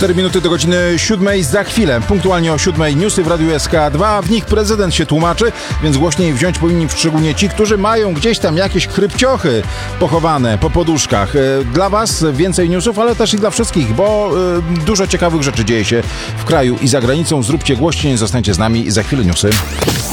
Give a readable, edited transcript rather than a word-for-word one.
4 minuty do godziny 7. Za chwilę, punktualnie o 7 newsy w Radiu SK2. W nich prezydent się tłumaczy, więc głośniej wziąć powinni szczególnie ci, którzy mają gdzieś tam jakieś chrypciochy pochowane po poduszkach. Dla was więcej newsów, ale też i dla wszystkich, bo dużo ciekawych rzeczy dzieje się w kraju i za granicą. Zróbcie głośniej, zostańcie z nami. Za chwilę newsy.